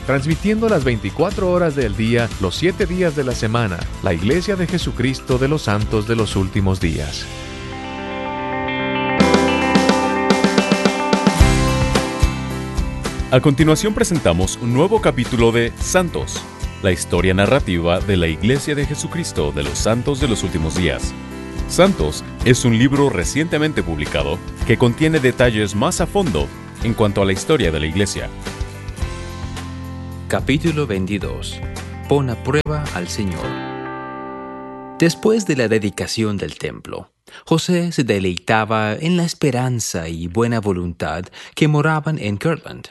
transmitiendo las 24 horas del día, los 7 días de la semana, la Iglesia de Jesucristo de los Santos de los Últimos Días. A continuación presentamos un nuevo capítulo de Santos, la historia narrativa de la Iglesia de Jesucristo de los Santos de los Últimos Días. Santos es un libro recientemente publicado que contiene detalles más a fondo en cuanto a la historia de la Iglesia. Capítulo 22. Pon a prueba al Señor. Después de la dedicación del templo, José se deleitaba en la esperanza y buena voluntad que moraban en Kirtland.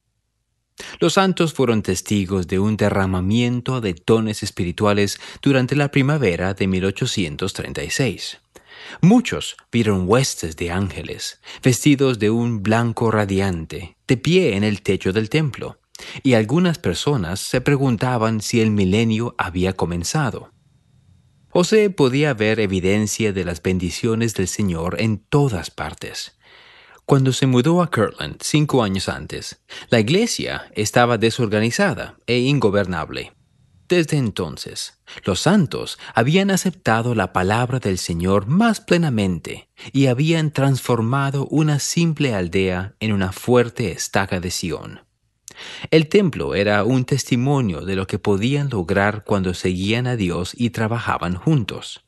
Los santos fueron testigos de un derramamiento de dones espirituales durante la primavera de 1836. Muchos vieron huestes de ángeles, vestidos de un blanco radiante, de pie en el techo del templo, y algunas personas se preguntaban si el milenio había comenzado. José podía ver evidencia de las bendiciones del Señor en todas partes. Cuando se mudó a Kirtland 5 años antes, la iglesia estaba desorganizada e ingobernable. Desde entonces, los santos habían aceptado la palabra del Señor más plenamente y habían transformado una simple aldea en una fuerte estaca de Sión. El templo era un testimonio de lo que podían lograr cuando seguían a Dios y trabajaban juntos.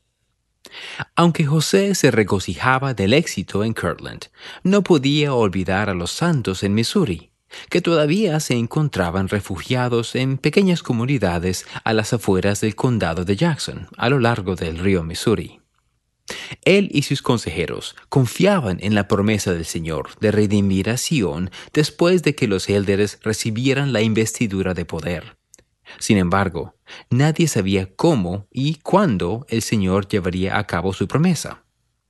Aunque José se regocijaba del éxito en Kirtland, no podía olvidar a los santos en Missouri, que todavía se encontraban refugiados en pequeñas comunidades a las afueras del condado de Jackson, a lo largo del río Missouri. Él y sus consejeros confiaban en la promesa del Señor de redimir a Sión después de que los élderes recibieran la investidura de poder. Sin embargo, nadie sabía cómo y cuándo el Señor llevaría a cabo su promesa.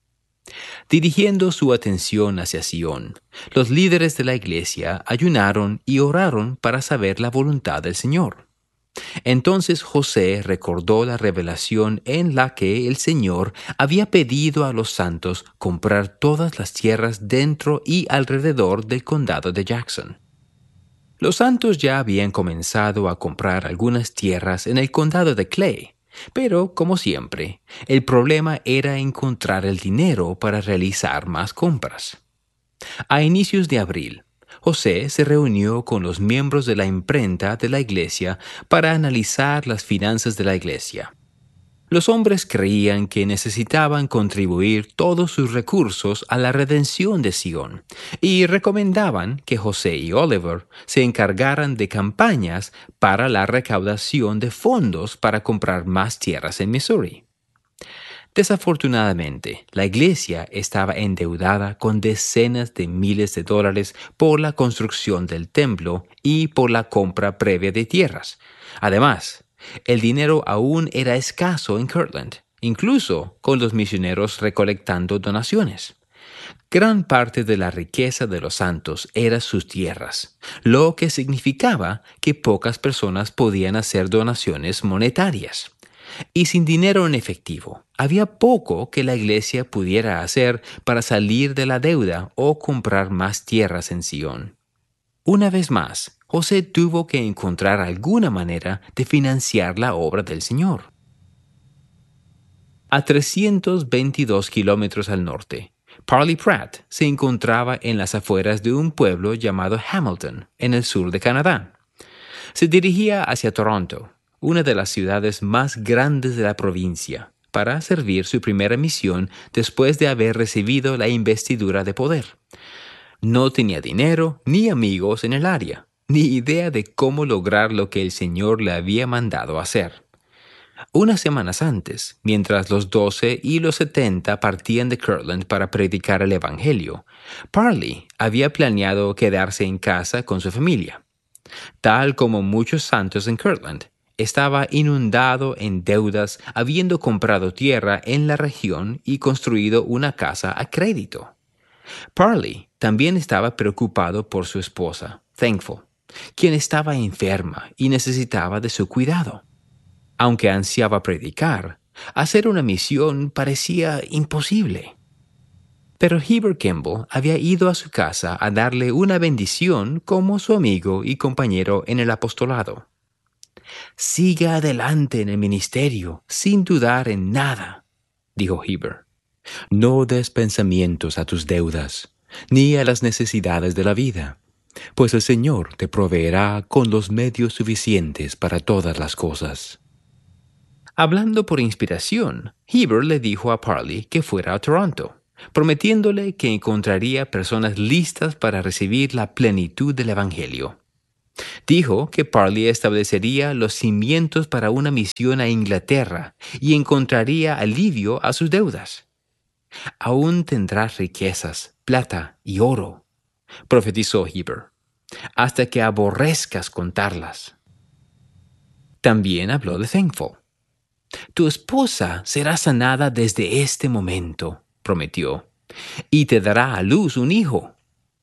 Dirigiendo su atención hacia Sión, los líderes de la iglesia ayunaron y oraron para saber la voluntad del Señor. Entonces José recordó la revelación en la que el Señor había pedido a los santos comprar todas las tierras dentro y alrededor del condado de Jackson. Los santos ya habían comenzado a comprar algunas tierras en el condado de Clay, pero, como siempre, el problema era encontrar el dinero para realizar más compras. A inicios de abril, José se reunió con los miembros de la imprenta de la iglesia para analizar las finanzas de la iglesia. Los hombres creían que necesitaban contribuir todos sus recursos a la redención de Sión y recomendaban que José y Oliver se encargaran de campañas para la recaudación de fondos para comprar más tierras en Missouri. Desafortunadamente, la iglesia estaba endeudada con decenas de miles de dólares por la construcción del templo y por la compra previa de tierras. Además, el dinero aún era escaso en Kirtland, incluso con los misioneros recolectando donaciones. Gran parte de la riqueza de los santos era sus tierras, lo que significaba que pocas personas podían hacer donaciones monetarias. Y sin dinero en efectivo, había poco que la iglesia pudiera hacer para salir de la deuda o comprar más tierras en Sión. Una vez más, José tuvo que encontrar alguna manera de financiar la obra del Señor. A 322 kilómetros al norte, Parley Pratt se encontraba en las afueras de un pueblo llamado Hamilton, en el sur de Canadá. Se dirigía hacia Toronto, una de las ciudades más grandes de la provincia, para servir su primera misión después de haber recibido la investidura de poder. No tenía dinero ni amigos en el área, ni idea de cómo lograr lo que el Señor le había mandado hacer. Unas semanas antes, mientras los 12 y los 70 partían de Kirtland para predicar el Evangelio, Parley había planeado quedarse en casa con su familia. Tal como muchos santos en Kirtland, estaba inundado en deudas, habiendo comprado tierra en la región y construido una casa a crédito. Parley también estaba preocupado por su esposa, Thankful, quien estaba enferma y necesitaba de su cuidado. Aunque ansiaba predicar, hacer una misión parecía imposible. Pero Heber Kimball había ido a su casa a darle una bendición como su amigo y compañero en el apostolado. «Siga adelante en el ministerio, sin dudar en nada», dijo Heber. «No des pensamientos a tus deudas, ni a las necesidades de la vida, pues el Señor te proveerá con los medios suficientes para todas las cosas». Hablando por inspiración, Heber le dijo a Parley que fuera a Toronto, prometiéndole que encontraría personas listas para recibir la plenitud del Evangelio. Dijo que Parley establecería los cimientos para una misión a Inglaterra y encontraría alivio a sus deudas. «Aún tendrás riquezas, plata y oro», profetizó Heber, «hasta que aborrezcas contarlas». También habló de Thankful. «Tu esposa será sanada desde este momento», prometió, «y te dará a luz un hijo».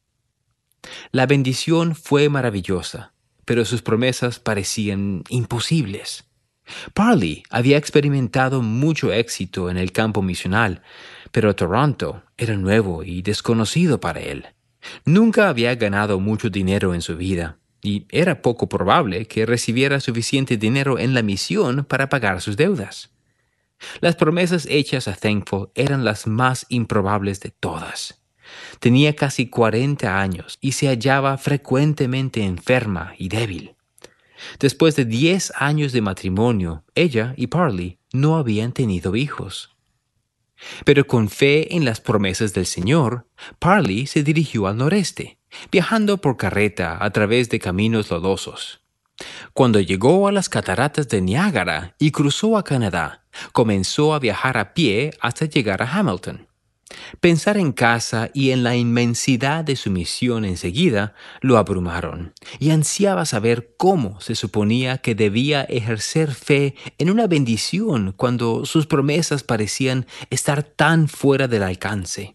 La bendición fue maravillosa, pero sus promesas parecían imposibles. Parley había experimentado mucho éxito en el campo misional, pero Toronto era nuevo y desconocido para él. Nunca había ganado mucho dinero en su vida, y era poco probable que recibiera suficiente dinero en la misión para pagar sus deudas. Las promesas hechas a Thankful eran las más improbables de todas. Tenía casi 40 años y se hallaba frecuentemente enferma y débil. Después de 10 años de matrimonio, ella y Parley no habían tenido hijos. Pero con fe en las promesas del Señor, Parley se dirigió al noreste, viajando por carreta a través de caminos lodosos. Cuando llegó a las cataratas de Niágara y cruzó a Canadá, comenzó a viajar a pie hasta llegar a Hamilton. Pensar en casa y en la inmensidad de su misión enseguida lo abrumaron, y ansiaba saber cómo se suponía que debía ejercer fe en una bendición cuando sus promesas parecían estar tan fuera del alcance.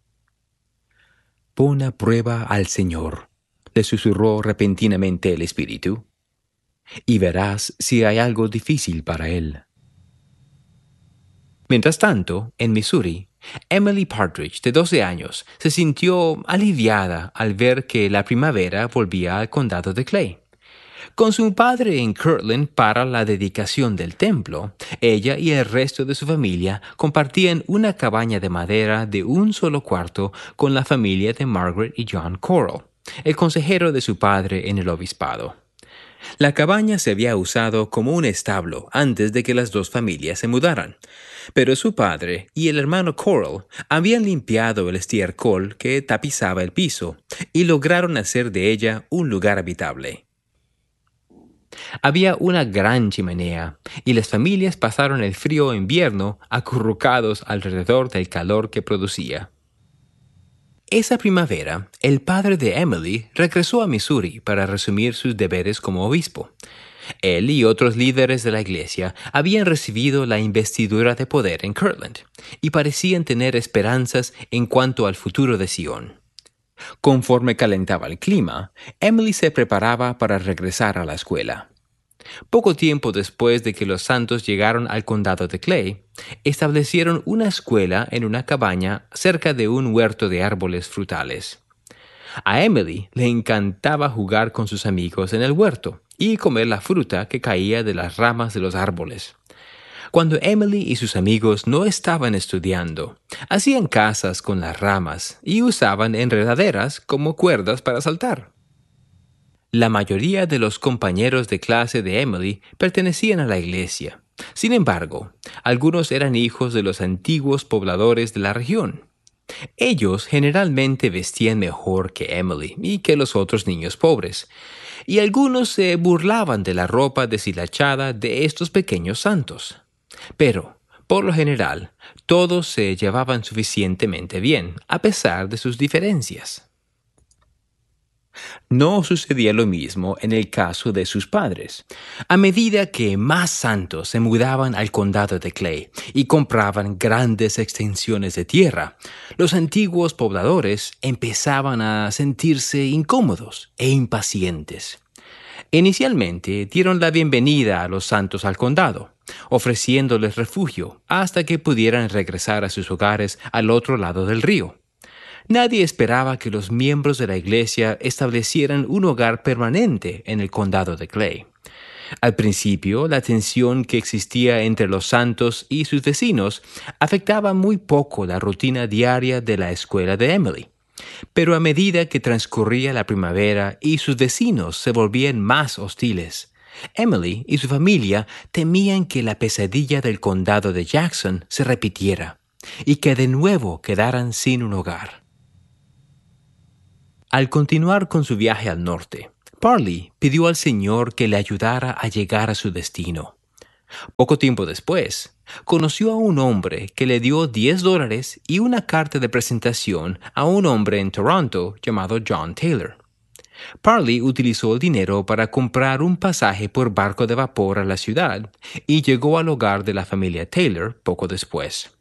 «Pon a prueba al Señor», le susurró repentinamente el Espíritu, «y verás si hay algo difícil para Él». Mientras tanto, en Missouri, Emily Partridge, de 12 años, se sintió aliviada al ver que la primavera volvía al condado de Clay. Con su padre en Kirtland para la dedicación del templo, ella y el resto de su familia compartían una cabaña de madera de un solo cuarto con la familia de Margaret y John Corll, el consejero de su padre en el obispado. La cabaña se había usado como un establo antes de que las dos familias se mudaran, pero su padre y el hermano Corll habían limpiado el estiércol que tapizaba el piso y lograron hacer de ella un lugar habitable. Había una gran chimenea y las familias pasaron el frío invierno acurrucados alrededor del calor que producía. Esa primavera, el padre de Emily regresó a Missouri para resumir sus deberes como obispo. Él y otros líderes de la iglesia habían recibido la investidura de poder en Kirtland y parecían tener esperanzas en cuanto al futuro de Sion. Conforme calentaba el clima, Emily se preparaba para regresar a la escuela. Poco tiempo después de que los santos llegaron al condado de Clay, establecieron una escuela en una cabaña cerca de un huerto de árboles frutales. A Emily le encantaba jugar con sus amigos en el huerto y comer la fruta que caía de las ramas de los árboles. Cuando Emily y sus amigos no estaban estudiando, hacían casas con las ramas y usaban enredaderas como cuerdas para saltar. La mayoría de los compañeros de clase de Emily pertenecían a la iglesia. Sin embargo, algunos eran hijos de los antiguos pobladores de la región. Ellos generalmente vestían mejor que Emily y que los otros niños pobres, y algunos se burlaban de la ropa deshilachada de estos pequeños santos. Pero, por lo general, todos se llevaban suficientemente bien, a pesar de sus diferencias. No sucedía lo mismo en el caso de sus padres. A medida que más santos se mudaban al condado de Clay y compraban grandes extensiones de tierra, los antiguos pobladores empezaban a sentirse incómodos e impacientes. Inicialmente dieron la bienvenida a los santos al condado, ofreciéndoles refugio hasta que pudieran regresar a sus hogares al otro lado del río. Nadie esperaba que los miembros de la iglesia establecieran un hogar permanente en el condado de Clay. Al principio, la tensión que existía entre los santos y sus vecinos afectaba muy poco la rutina diaria de la escuela de Emily. Pero a medida que transcurría la primavera y sus vecinos se volvían más hostiles, Emily y su familia temían que la pesadilla del condado de Jackson se repitiera y que de nuevo quedaran sin un hogar. Al continuar con su viaje al norte, Parley pidió al Señor que le ayudara a llegar a su destino. Poco tiempo después, conoció a un hombre que le dio $10 y una carta de presentación a un hombre en Toronto llamado John Taylor. Parley utilizó el dinero para comprar un pasaje por barco de vapor a la ciudad y llegó al hogar de la familia Taylor poco después.